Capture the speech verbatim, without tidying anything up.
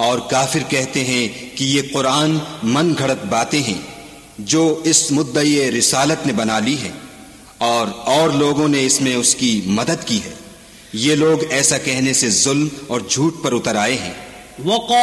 और काफिर कहते हैं कि ये कुरान मन घड़त बातें हैं जो इस मुद्दई रिसालत ने बना ली है और और लोगों ने इसमें उसकी मदद की है। ये लोग ऐसा कहने से जुल्म और झूठ पर उतर आए हैं।